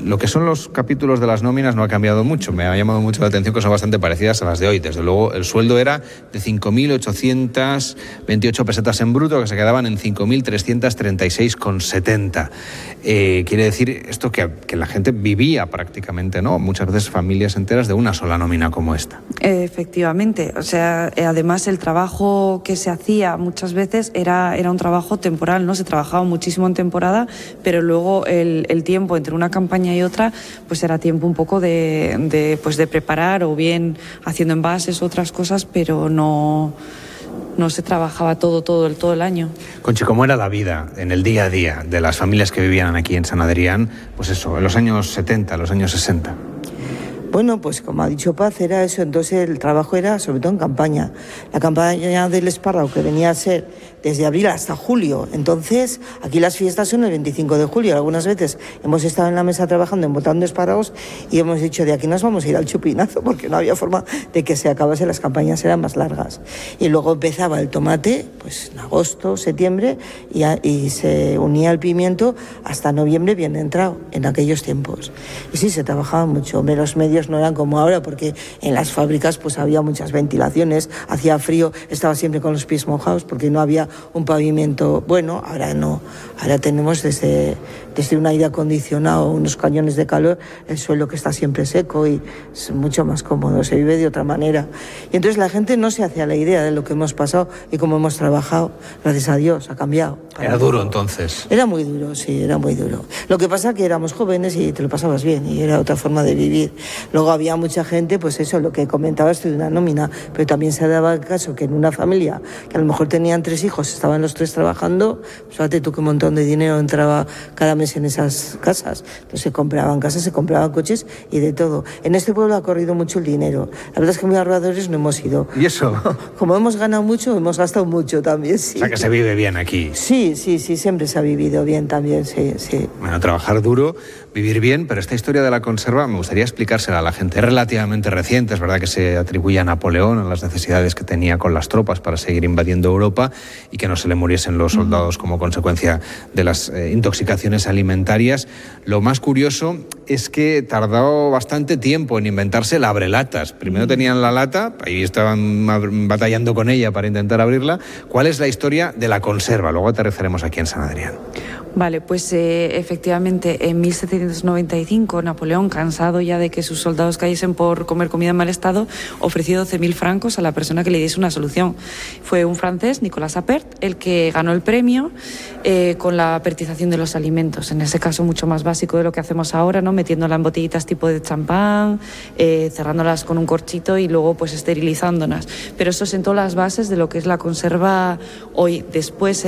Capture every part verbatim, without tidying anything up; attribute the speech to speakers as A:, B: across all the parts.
A: lo que son los capítulos de las nóminas no ha cambiado mucho. Me ha llamado mucho la atención que son bastante parecidas a las de hoy. Desde luego, el sueldo era de cinco mil ochocientas veintiocho pesetas en bruto, que se quedaban en cinco mil trescientas treinta y seis con setenta. Eh, quiere decir esto que, que la gente vivía prácticamente, ¿no? Muchas veces familias enteras de una sola nómina como esta.
B: Efectivamente. O sea, además el trabajo que se hacía muchas veces era, era un trabajo temporal, ¿no? Se trabajaba muchísimo en temporada, pero luego el, el tiempo entre una campaña y otra, pues era tiempo un poco de, de, pues de preparar o bien haciendo envases o otras cosas, pero no, no se trabajaba todo, todo, el, todo el año.
A: Conchi, ¿cómo era la vida en el día a día de las familias que vivían aquí en San Adrián, pues eso, en los años setenta, los años sesenta?
C: Bueno, pues como ha dicho Paz, era eso. Entonces el trabajo era sobre todo en campaña. La campaña del espárrago, que venía a ser desde abril hasta julio. Entonces, aquí las fiestas son el veinticinco de julio. Algunas veces hemos estado en la mesa trabajando, embotando espárragos, y hemos dicho, de aquí nos vamos a ir al chupinazo, porque no había forma de que se acabase, las campañas eran más largas. Y luego empezaba el tomate, pues en agosto, septiembre, y, a, y se unía el pimiento hasta noviembre bien entrado, en aquellos tiempos. Y sí, se trabajaba mucho. Los medios no eran como ahora, porque en las fábricas pues había muchas ventilaciones, hacía frío, estaba siempre con los pies mojados porque no había un pavimento bueno. Ahora no, ahora tenemos desde, desde un aire acondicionado, unos cañones de calor, el suelo que está siempre seco y es mucho más cómodo, se vive de otra manera. Y entonces la gente no se hacía la idea de lo que hemos pasado y cómo hemos trabajado. Gracias a Dios, ha cambiado.
A: Era duro entonces.
C: Era muy duro, sí, era muy duro. Lo que pasa es que éramos jóvenes y te lo pasabas bien y era otra forma de vivir. Luego había mucha gente, pues eso, lo que comentabas tú de una nómina, pero también se daba el caso que en una familia que a lo mejor tenían tres hijos, estaban los tres trabajando, pues fíjate tú qué montón de dinero entraba cada mes en esas casas. Entonces se compraban casas, se compraban coches y de todo. En este pueblo ha corrido mucho el dinero. La verdad es que muy ahorradores no hemos sido.
A: ¿Y eso?
C: Como hemos ganado mucho, hemos gastado mucho también, sí.
A: O sea, que se vive bien aquí.
C: Sí, sí, sí, siempre se ha vivido bien también, sí, sí.
A: Bueno, trabajar duro, vivir bien, pero esta historia de la conserva me gustaría explicársela a la gente. Es relativamente reciente, es verdad que se atribuye a Napoleón, a las necesidades que tenía con las tropas para seguir invadiendo Europa y que no se le muriesen los soldados como consecuencia de las eh, intoxicaciones alimentarias. Lo más curioso es que tardó bastante tiempo en inventarse el abrelatas. Primero tenían la lata, ahí estaban batallando con ella para intentar abrirla. ¿Cuál es la historia de la conserva? Luego aterrizaremos aquí en San Adrián.
B: Vale, pues eh, efectivamente en mil setecientos noventa y cinco Napoleón, cansado ya de que sus soldados cayesen por comer comida en mal estado, ofreció doce mil francos a la persona que le diese una solución. Fue un francés, Nicolas Appert, el que ganó el premio eh, con la apertización de los alimentos, en ese caso mucho más básico de lo que hacemos ahora, ¿no? Metiéndola en botellitas tipo de champán, eh, cerrándolas con un corchito y luego pues esterilizándolas. Pero eso sentó las bases de lo que es la conserva hoy. Después,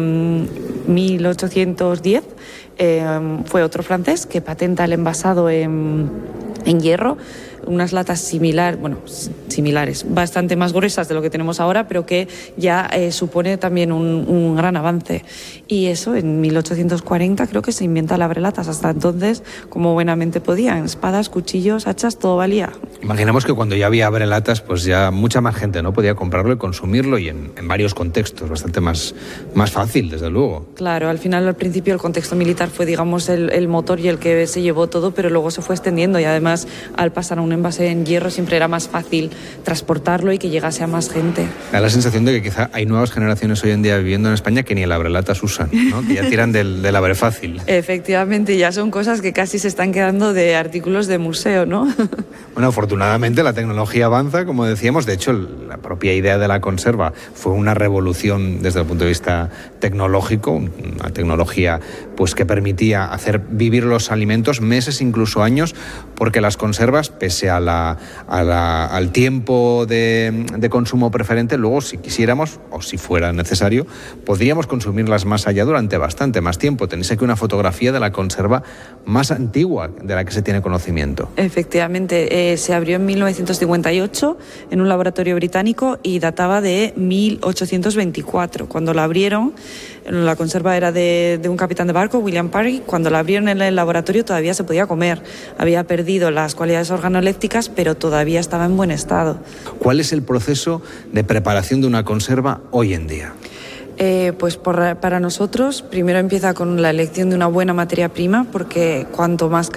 B: en mil ochocientos diez, eh, fue otro francés que patenta el envasado en, en hierro, unas latas similar, bueno, similares, bastante más gruesas de lo que tenemos ahora, pero que ya eh, supone también un, un gran avance. Y eso, en mil ochocientos cuarenta creo que se inventa el abrelatas. Hasta entonces, como buenamente podían, espadas, cuchillos, hachas, todo valía.
A: Imaginemos que cuando ya había abrelatas, pues ya mucha más gente no podía comprarlo y consumirlo, y en, en varios contextos, bastante más, más fácil, desde luego.
B: Claro, al final, al principio, el contexto militar fue, digamos, el, el motor y el que se llevó todo, pero luego se fue extendiendo y además, al pasar a un envase en hierro, siempre era más fácil transportarlo y que llegase a más gente.
A: Da la sensación de que quizá hay nuevas generaciones hoy en día viviendo en España que ni el abrelatas usan, ¿no? Que ya tiran del, del abre fácil.
B: Efectivamente, ya son cosas que casi se están quedando de artículos de museo, ¿no?
A: Bueno, afortunadamente la tecnología avanza, como decíamos. De hecho, la propia idea de la conserva fue una revolución desde el punto de vista tecnológico, una tecnología pues que permitía hacer vivir los alimentos meses, incluso años, porque las conservas, pese a la, a la, al tiempo de, de consumo preferente, luego si quisiéramos, o si fuera necesario, podríamos consumirlas más allá durante bastante más tiempo. Tenéis aquí una fotografía de la conserva más antigua de la que se tiene conocimiento.
B: Efectivamente, eh, se abrió en mil novecientos cincuenta y ocho en un laboratorio británico y databa de mil ochocientos veinticuatro. Cuando la abrieron, la conserva era de, de un capitán de barco, William Parry. Cuando la abrieron en el laboratorio todavía se podía comer. Había perdido las cualidades organolépticas, pero todavía estaba en buen estado.
A: ¿Cuál es el proceso de preparación de una conserva hoy en día?
B: Eh, pues por, para nosotros, primero empieza con la elección de una buena materia prima, porque cuanto más